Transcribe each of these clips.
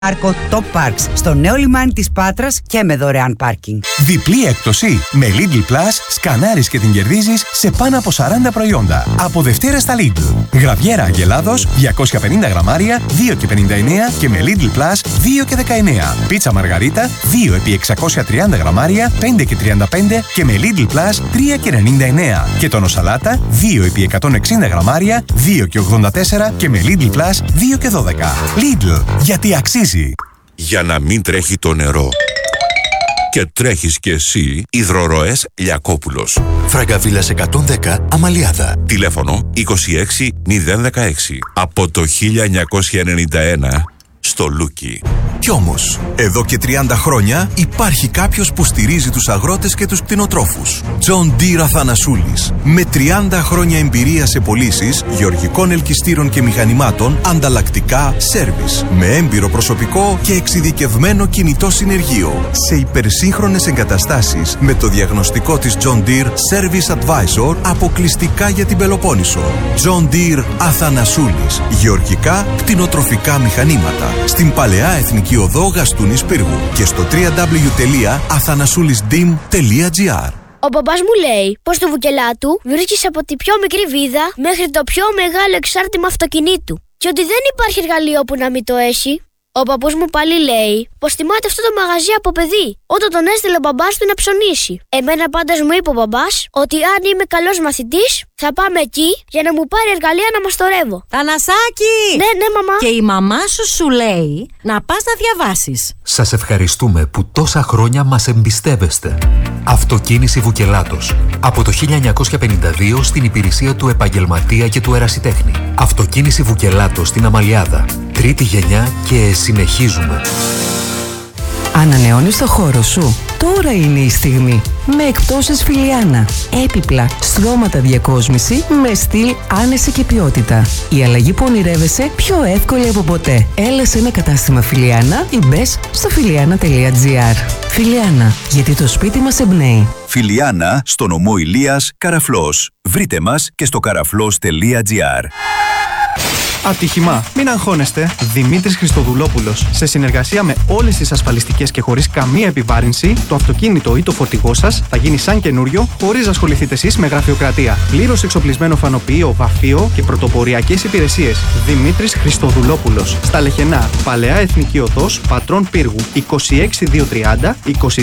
Πάρκο Top Parks στο νέο λιμάνι της Πάτρας και με δωρεάν πάρκινγκ. Διπλή έκπτωση. Με Lidl Plus σκανάρεις και την κερδίζεις σε πάνω από 40 προϊόντα. Από Δευτέρα στα Lidl. Γραβιέρα Αγελάδος 250 γραμμάρια 2,59 και με Lidl Plus 2,19. Πίτσα Μαργαρίτα 2 επί 630 γραμμάρια 5,35 και με Lidl Plus 3,99. Και τόνο σαλάτα 2 επί 160 γραμμάρια 2,84 και με Lidl Plus 2,12. Lidl, γιατί αξίζει. Για να μην τρέχει το νερό και τρέχεις κι εσύ, υδροροές Λιακόπουλος. Φραγκαβίλας 110 Αμαλιάδα. Τηλέφωνο 26016. Από το 1991 στο Λούκι. Κι όμως, εδώ και 30 χρόνια υπάρχει κάποιος που στηρίζει τους αγρότες και τους κτηνοτρόφους. John Deere Αθανασούλης. Με 30 χρόνια εμπειρία σε πωλήσεις γεωργικών ελκυστήρων και μηχανημάτων, ανταλλακτικά, σέρβις. Με έμπειρο προσωπικό και εξειδικευμένο κινητό συνεργείο. Σε υπερσύγχρονες εγκαταστάσεις με το διαγνωστικό της John Deere Service Advisor αποκλειστικά για την Πελοπόννησο. John Deere Αθανασούλης. Γεωργικά, κτηνοτροφικά μηχανήματα. Στην Παλαιά Εθνική Οδό Γαστούνης Πύργου και στο www.athanasoulisdim.gr. Ο μπαμπάς μου λέει πως στο Βουκελάτου βρίσκεις από τη πιο μικρή βίδα μέχρι το πιο μεγάλο εξάρτημα αυτοκινήτου και ότι δεν υπάρχει εργαλείο που να μην το έχει. Ο παππούς μου πάλι λέει πως τιμάται αυτό το μαγαζί από παιδί, όταν τον έστειλε ο μπαμπάς του να ψωνίσει. Εμένα πάντως μου είπε ο μπαμπάς ότι αν είμαι καλός μαθητής θα πάμε εκεί για να μου πάρει εργαλεία να μαστορεύω. Θανασάκη! Ναι, μαμά. Και η μαμά σου λέει να πας να διαβάσεις. Σας ευχαριστούμε που τόσα χρόνια μας εμπιστεύεστε. Αυτοκίνηση Βουκελάτος. Από το 1952 στην υπηρεσία του επαγγελματία και του ερασιτέχνη. Αυτοκίνηση Βουκελάτος στην Αμαλιάδα. Τρίτη γενιά και συνεχίζουμε. Ανανεώνεις το χώρο σου. Τώρα είναι η στιγμή. Με εκπτώσεις Φιλιάνα. Έπιπλα, στρώματα διακόσμηση με στυλ, άνεση και ποιότητα. Η αλλαγή που ονειρεύεσαι πιο εύκολη από ποτέ. Έλα σε ένα κατάστημα Φιλιάνα ή μπες στο φιλιάνα.gr. Φιλιάνα, γιατί το σπίτι μας εμπνέει. Φιλιάνα, στο νομό Ηλίας, Καραφλός. Βρείτε μας και στο καραφλός.gr. Ατύχημα. Μην αγχώνεστε. Δημήτρης Χριστοδουλόπουλος. Σε συνεργασία με όλες τις ασφαλιστικές και χωρίς καμία επιβάρυνση, το αυτοκίνητο ή το φορτηγό σας θα γίνει σαν καινούριο, χωρίς να ασχοληθείτε εσείς με γραφειοκρατία. Πλήρως εξοπλισμένο φανοποιείο, βαφείο και πρωτοποριακές υπηρεσίες. Δημήτρης Χριστοδουλόπουλος. Στα Λεχενά, Παλαιά Εθνική Οδός, Πατρών Πύργου. 26230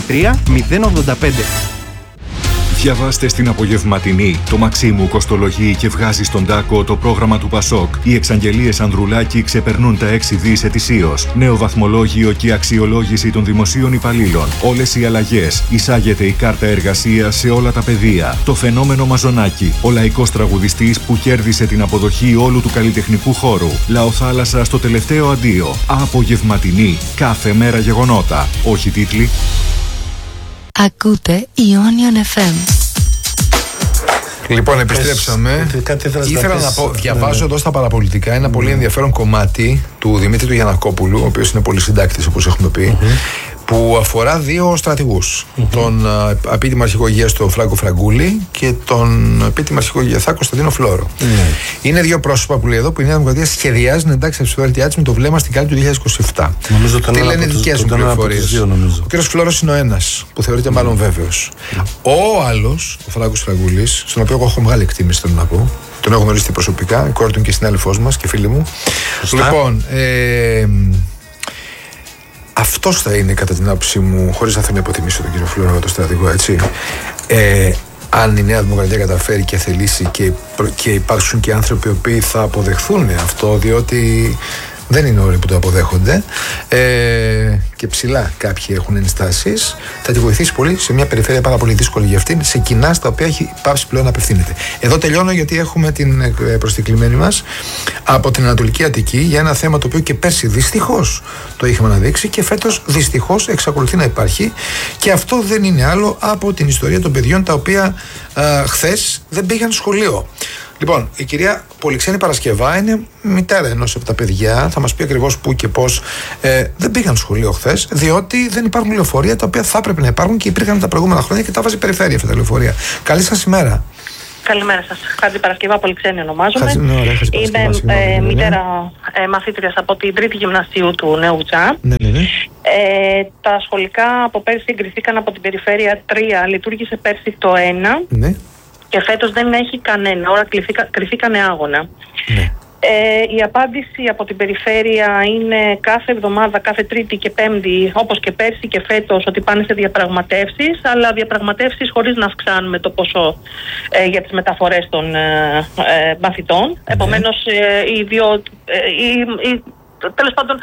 23085. Διαβάστε στην απογευματινή. Το Μαξίμου κοστολογεί και βγάζει στον τάκο το πρόγραμμα του Πασόκ. Οι εξαγγελίες Ανδρουλάκη ξεπερνούν τα 6 δις ετησίως. Νέο βαθμολόγιο και αξιολόγηση των δημοσίων υπαλλήλων. Όλες οι αλλαγές. Εισάγεται η κάρτα εργασίας σε όλα τα πεδία. Το φαινόμενο Μαζονάκη. Ο λαϊκός τραγουδιστής που κέρδισε την αποδοχή όλου του καλλιτεχνικού χώρου. Λαοθάλασσα στο τελευταίο αντίο. Απογευματινή. Κάθε μέρα γεγονότα. Όχι τίτλοι. Ακούτε Ionion FM. Λοιπόν, επιστρέψαμε. Ήθελα να πω, διαβάζω εδώ στα παραπολιτικά ένα πολύ ενδιαφέρον κομμάτι του Δημήτρη του Γιαννακόπουλου, ο οποίος είναι πολυσυντάκτης, όπως έχουμε πει, που αφορά δύο στρατηγούς. Τον απίτιμο αρχηγό υγείας του Φράγκο Φραγκούλη και τον απίτιμο αρχηγό υγειαθά Κωνσταντίνο Φλόρο. Είναι δύο πρόσωπα που λέει εδώ που η Νέα Δημοκρατία σχεδιάζει να εντάξει τα ψηφοδέλτια της με το βλέμμα στην κάλυψη του 2027. Τι λένε οι δικές μου πληροφορίες? Ο κ. Φλόρος είναι ο ένας που θεωρείται μάλλον βέβαιος. Ο άλλος, ο Φράγκος Φραγκούλης, στον οποίο εγώ έχω μεγάλη εκτίμηση, θέλω να πω. Τον έχω γνωρίσει προσωπικά, η κόρη του και συνάδελφός μας και φίλη μου. Λοιπόν, αυτός θα είναι κατά την άποψή μου, χωρίς να θέλω να υποτιμήσω τον κύριο Φλόρο για το στρατηγό, έτσι. Αν η Νέα Δημοκρατία καταφέρει και θελήσει και υπάρξουν και άνθρωποι οι οποίοι θα αποδεχθούν αυτό, διότι δεν είναι όλοι που το αποδέχονται και ψηλά κάποιοι έχουν ενστάσεις, θα τη βοηθήσει πολύ σε μια περιφέρεια πάρα πολύ δύσκολη για αυτήν, σε κοινά στα οποία έχει πάψει πλέον να απευθύνεται. Εδώ τελειώνω, γιατί έχουμε την προσκεκλημένη μας από την Ανατολική Αττική για ένα θέμα το οποίο και πέρσι δυστυχώς το είχαμε αναδείξει και φέτος δυστυχώς εξακολουθεί να υπάρχει, και αυτό δεν είναι άλλο από την ιστορία των παιδιών τα οποία χθες δεν πήγαν σχολείο. Λοιπόν, η κυρία Πολυξένη Παρασκευά είναι μητέρα ενός από τα παιδιά. Θα μας πει ακριβώς πού και πώς δεν πήγαν σχολείο χθες, διότι δεν υπάρχουν λεωφορεία τα οποία θα έπρεπε να υπάρχουν και υπήρχαν τα προηγούμενα χρόνια και τα βάζει η περιφέρεια αυτά τα λεωφορεία. Καλή σας ημέρα. Καλημέρα σας. Χάτζη Παρασκευά, Πολυξένη ονομάζομαι. Είμαι μητέρα μαθήτριας από την Τρίτη Γυμνασίου του Νέου Βουτσά. Ναι. Τα σχολικά από πέρσι εγκριθήκαν από την Περιφέρεια 3, λειτουργήσε πέρσι το 1 και φέτος δεν έχει κανένα, ώρα κρυφήκανε άγωνα. Ναι. Η απάντηση από την Περιφέρεια είναι κάθε εβδομάδα, κάθε Τρίτη και Πέμπτη, όπως και πέρσι και φέτος, ότι πάνε σε διαπραγματεύσεις, αλλά διαπραγματεύσεις χωρίς να αυξάνουμε το ποσό για τις μεταφορές των μαθητών. Επομένως, τέλος πάντων,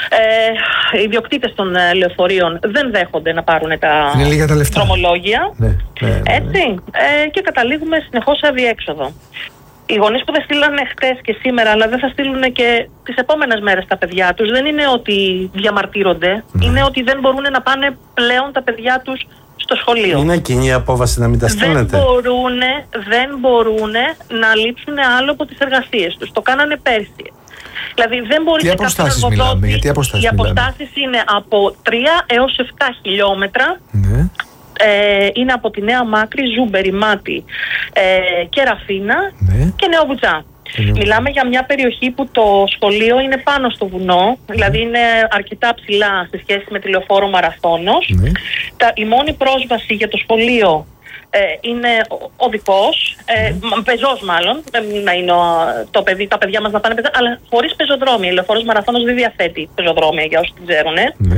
οι ιδιοκτήτες των λεωφορείων δεν δέχονται να πάρουν τα δρομολόγια. Έτσι, και καταλήγουμε συνεχώς σε αδιέξοδο. Οι γονείς που δεν στείλανε χτες και σήμερα, αλλά δεν θα στείλουν και τις επόμενες μέρες τα παιδιά τους, δεν είναι ότι διαμαρτύρονται, είναι ότι δεν μπορούν να πάνε πλέον τα παιδιά τους στο σχολείο. Είναι κοινή απόφαση να μην τα στέλνετε. Δεν μπορούν να λείψουν άλλο από τις εργασίες τους. Το κάνανε πέρσι. Δηλαδή δεν μπορεί και κάποιο εργοδότη. Οι αποστάσεις είναι από 3 έως 7 χιλιόμετρα. Ναι. Είναι από τη Νέα Μάκρη, Ζούμπερη, Μάτι, Κεραφίνα και Νέο Βουτσά. Μιλάμε για μια περιοχή που το σχολείο είναι πάνω στο βουνό, δηλαδή είναι αρκετά ψηλά σε σχέση με τη λεωφόρο Μαραθώνος. Η μόνη πρόσβαση για το σχολείο είναι οδικός, πεζός μάλλον, να είναι το παιδί, τα παιδιά μας να πάνε πεζά, αλλά χωρίς πεζοδρόμια. Η λεωφόρος Μαραθώνος δεν διαθέτει πεζοδρόμια για όσοι την ξέρουν.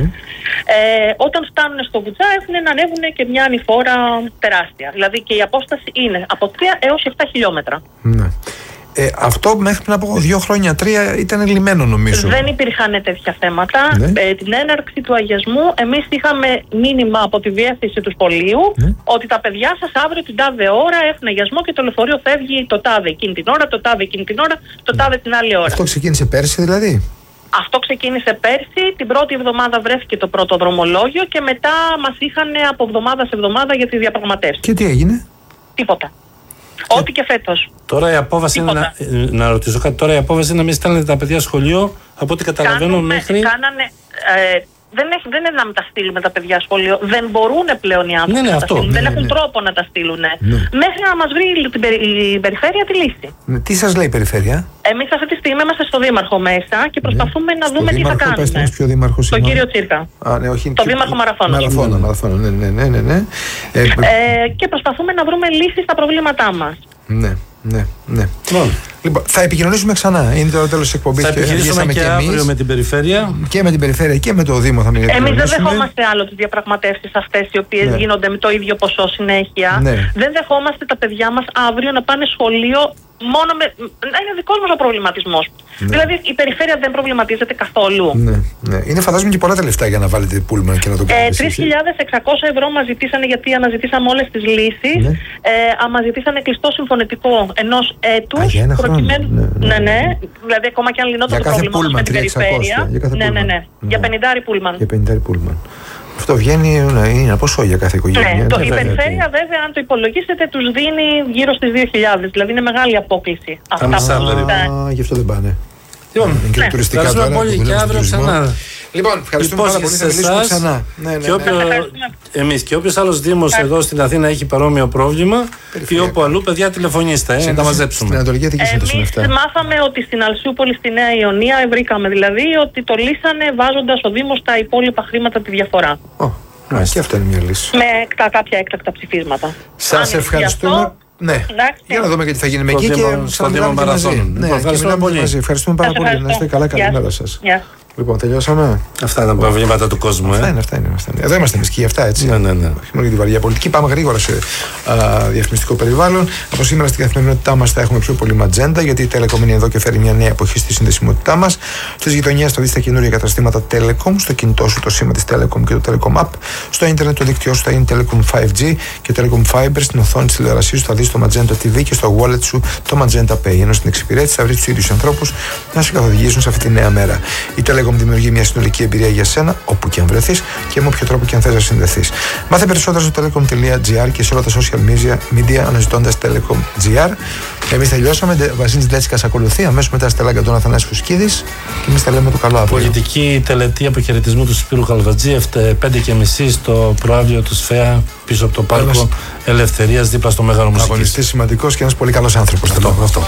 Όταν φτάνουν στο Βουτσά έχουν να ανέβουν και μια ανηφόρα τεράστια. Δηλαδή και η απόσταση είναι από 3 έως 7 χιλιόμετρα. Ναι. Αυτό μέχρι πριν από 2 χρόνια, 3 ήταν λυμμένο νομίζω. Δεν υπήρχαν τέτοια θέματα. Την έναρξη του αγιασμού εμείς είχαμε μήνυμα από τη διεύθυνση του σχολείου ότι τα παιδιά σας αύριο την τάδε ώρα έχουν αγιασμό και το λεωφορείο φεύγει το τάδε εκείνη την ώρα, το τάδε εκείνη την ώρα, το τάδε την άλλη ώρα. Αυτό ξεκίνησε πέρσι δηλαδή? Αυτό ξεκίνησε πέρσι, την πρώτη εβδομάδα βρέθηκε το πρώτο δρομολόγιο και μετά μας είχαν από εβδομάδα σε εβδομάδα για τη διαπραγματεύση. Και τι έγινε? Τίποτα. Ό,τι και φέτος. Τώρα η απόφαση είναι να ρωτήσω κάτι. Τώρα η απόφαση είναι να μην στέλνετε τα παιδιά σχολείο, από ό,τι καταλαβαίνω μέχρι. Δεν είναι να μην τα στείλουμε τα παιδιά σχολείο. Δεν μπορούν πλέον οι άνθρωποι να τα στείλουν. Δεν έχουν τρόπο να τα στείλουν. Μέχρι να μας βρει η Περιφέρεια τη λύση. Τι σας λέει η Περιφέρεια? Εμείς αυτή τη στιγμή είμαστε στο Δήμαρχο μέσα και προσπαθούμε να δούμε τι θα κάνουμε. Ποιο Δήμαρχο? Τον κύριο Τσίρκα. Το Δήμαρχο Μαραθώνος. Ναι. Και προσπαθούμε να βρούμε λύσεις στα προβλήματά μας. Ναι. Λοιπόν, θα επικοινωνήσουμε ξανά. Είναι το τέλος της εκπομπής. Θα επικοινωνήσουμε και αύριο με την Περιφέρεια. Και με την Περιφέρεια και με το Δήμο θα μιλήσουμε. Εμείς δεν δεχόμαστε άλλο τις διαπραγματεύσεις αυτές οι οποίες γίνονται με το ίδιο ποσό συνέχεια. Δεν δεχόμαστε τα παιδιά μας αύριο να πάνε σχολείο μόνο με. Είναι δικός μας ο προβληματισμός. Δηλαδή η Περιφέρεια δεν προβληματίζεται καθόλου. Είναι φαντάζομαι και πολλά τα λεφτά για να βάλετε πούλμαν και να το κάνετε. 3.600 ευρώ μας ζητήσανε γιατί αναζητήσαμε όλες τις λύσεις. Μας ζητήσανε κλειστό συμφωνητικό ενός έτους. Προκειμένου. Ναι. Δηλαδή ακόμα και αν λυνόταν το πρόβλημα με την Περιφέρεια. Για 50 πούλμαν. Για 50 πούλμαν. Αυτό βγαίνει ένα ποσό για κάθε οικογένεια. Η Περιφέρεια βέβαια αν το υπολογίσετε τους δίνει γύρω στις 2.000. Δηλαδή είναι μεγάλη απόκληση. Γι' αυτό δεν πάνε. Λοιπόν, ευχαριστούμε πολύ και αύριο ξανά. Λοιπόν, ευχαριστούμε πάρα πολύ. Θα μιλήσουμε ξανά. Εμείς και όποιος άλλος Δήμος εδώ στην Αθήνα έχει παρόμοιο πρόβλημα ή όπου αλλού, παιδιά, τηλεφωνήστε να τα μαζέψουμε. Στην Ανατολική Αττική συνδέσουν αυτά. Εμείς μάθαμε ότι στην Αλσούπολη, στη Νέα Ιωνία, βρήκαμε δηλαδή ότι το λύσανε βάζοντας ο Δήμος τα υπόλοιπα χρήματα τη διαφορά. Και αυτό είναι μια λύση. Με κάποια έκτακτα ψηφίσματα. Σας ευχαριστούμε. Ναι, για να δούμε και τι θα γίνει με εκεί και στο Δήμο Μαραθώνων. Ευχαριστούμε πολύ. Ευχαριστούμε πάρα πολύ. Να είστε καλά, καλημέρα σας. Λοιπόν, τελειώσαμε. Αυτά είναι τα προβλήματα του κόσμου. Αυτά είναι. Εδώ είμαστε εμείς και για αυτά, έτσι. Ναι. Όχι μόνο για τη βαριά πολιτική. Πάμε γρήγορα σε διαφημιστικό περιβάλλον. Από σήμερα στην καθημερινότητά μας θα έχουμε πιο πολύ ματζέντα, γιατί η Telecom είναι εδώ και φέρει μια νέα εποχή στη συνδεσιμότητά μας. Στις γειτονιές θα δεις τα καινούργια καταστήματα Telecom, στο κινητό σου το σήμα της Telecom και το Telecom App. Στο ίντερνετ το δίκτυό σου θα είναι Telecom 5G και Telecom Fiber. Στην οθόνη της τηλεορασίας σου θα δεις το Magenta TV και στο wallet σου το Magenta Pay. Ενώ στην εξυπηρέτηση θα βρεις τους ίδιους ανθρώπους να σε καθοδηγήσουν σε αυτή τη νέα μέρα. Η Telecom Telecom δημιουργεί μια συνολική εμπειρία για σένα, όπου και αν βρεθείς και με όποιο τρόπο και αν θες να συνδεθείς. Μάθε περισσότερο στο telecom.gr και σε όλα τα social media αναζητώντας Telecom.gr. Εμείς τελειώσαμε. Βασίλης Ντέτσικας ακολουθεί. Αμέσως μετά Στέλλα Γκαντών, Αθανάσης Φουσκίδης. Και εμείς τα λέμε το καλό αύριο. Πολιτική τελετή αποχαιρετισμού του Σπύρου Καλβατζή, 5:30 στο προαύλιο του ΣΦΕΑ, πίσω από το πάρκο Ελευθερίας, δίπλα στο Μέγαρο Μουσικής. Αγωνιστής σημαντικός και ένας πολύ καλός άνθρωπος.